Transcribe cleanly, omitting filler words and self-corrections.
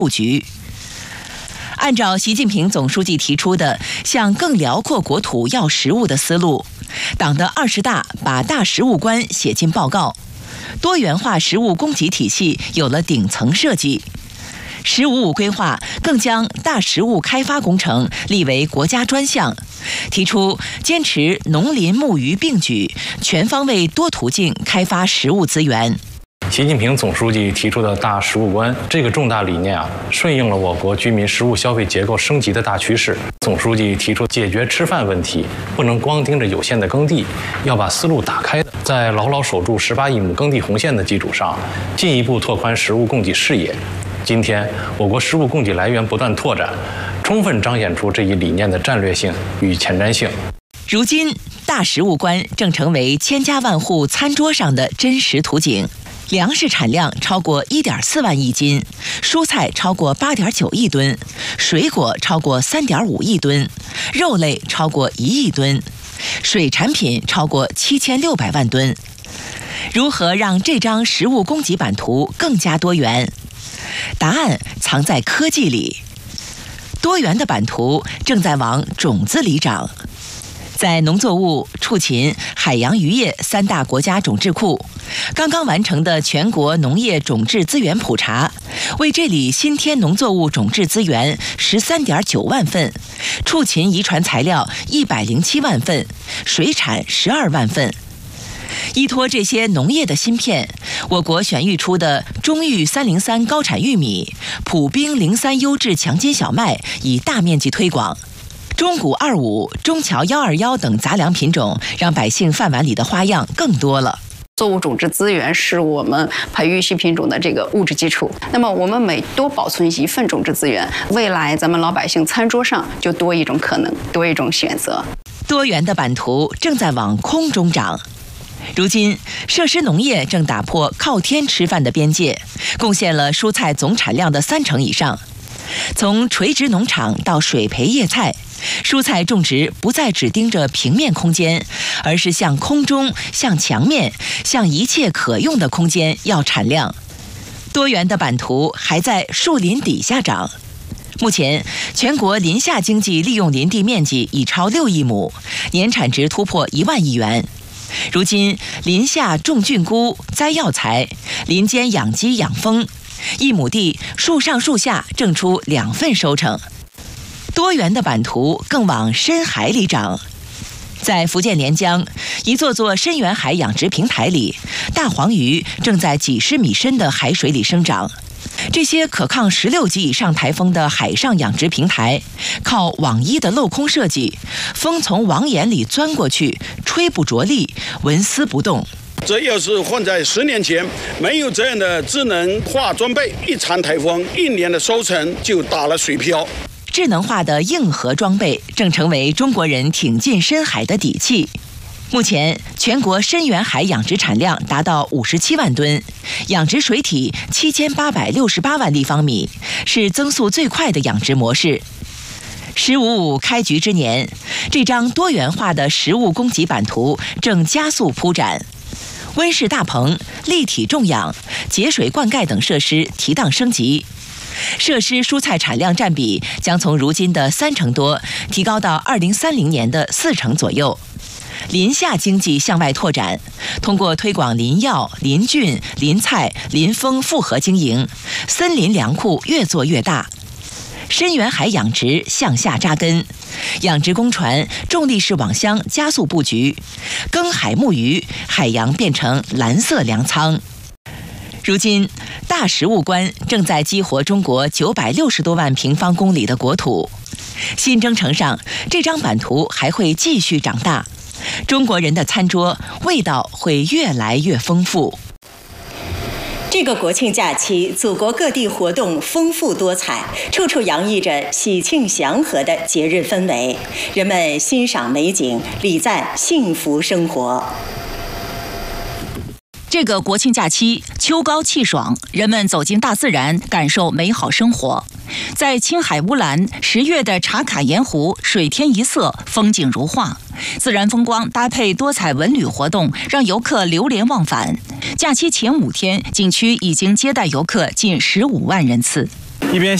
布局。按照习近平总书记提出的向更辽阔国土要食物的思路，党的20大把大食物观写进报告，多元化食物供给体系有了顶层设计。“15+5”规划更将大食物开发工程立为国家专项，提出坚持农林牧渔并举，全方位多途径开发食物资源。 习近平总书记提出的大食物观这个重大理念顺应了我国居民食物消费结构升级的大趋势。总书记提出，解决吃饭问题不能光盯着有限的耕地，要把思路打开，在牢牢守住18亿亩耕地红线的基础上，进一步拓宽食物供给视野。今天，我国食物供给来源不断拓展，充分彰显出这一理念的战略性与前瞻性。 如今，大食物观正成为千家万户餐桌上的真实图景。粮食产量超过1.4万亿斤，蔬菜超过8.9亿吨，水果超过3.5亿吨，肉类超过1亿吨，水产品超过7600万吨。如何让这张食物供给版图更加多元？答案藏在科技里。多元的版图正在往种子里长。在农作物、畜禽、海洋渔业3大国家种质库，刚刚完成的全国农业种质资源普查，为这里新添农作物种质资源13.9万份，畜禽遗传材料107万份，水产12万份。依托这些农业的芯片，我国选育出的中育303高产玉米、普兵03优质强筋小麦已大面积推广。中谷25、中侨121等杂粮品种，让百姓饭碗里的花样更多了。 作物种质资源是我们培育新品种的这个物质基础。那么我们每多保存1份种质资源，未来咱们老百姓餐桌上就多一种可能，多一种选择。 多元的版图正在往空中长。如今，设施农业正打破靠天吃饭的边界，贡献了蔬菜总产量的30%以上。从垂直农场到水培叶菜，蔬菜种植不再只盯着平面空间，而是向空中、向墙面、向一切可用的空间要产量。多元的版图还在树林底下长。目前，全国林下经济利用林地面积已超6亿亩，年产值突破1万亿元。如今，林下种菌菇、栽药材，林间养鸡养蜂，1亩地树上树下挣出2份收成。多元的版图更往深海里长。在福建连江，一座座深远海养殖平台里，大黄鱼正在几十米深的海水里生长。这些可抗16级以上台风的海上养殖平台，靠网衣的镂空设计，风从网眼里钻过去，吹不着力，纹丝不动。 这要是换在10年前，没有这样的智能化装备，一场台风1年的收成就打了水漂。 智能化的硬核装备正成为中国人挺进深海的底气。目前，全国深远海养殖产量达到57万吨，养殖水体7868万立方米，是增速最快的养殖模式。“15+5”开局之年，这张多元化的食物供给版图正加速铺展。温室大棚、立体种养、节水灌溉等设施提档升级，设施蔬菜产量占比将从如今的30%多提高到2030年的40%左右。林下经济向外拓展，通过推广林药、林菌、林菜、林蜂复合经营，森林粮库越做越大。深远海养殖向下扎根，养殖工船、重力式网箱加速布局，耕海牧渔，海洋变成蓝色粮仓。如今，大食物观正在激活中国960多万平方公里的国土。新征程上，这张版图还会继续长大。中国人的餐桌味道会越来越丰富。 这个国庆假期，祖国各地活动丰富多彩，处处洋溢着喜庆祥和的节日氛围，人们欣赏美景，礼赞幸福生活。 这个国庆假期，秋高气爽，人们走进大自然，感受美好生活。在青海乌兰10月的茶卡盐湖，水天一色，风景如画，自然风光搭配多彩文旅活动，让游客流连忘返。假期前5天，景区已经接待游客近15万人次。 一边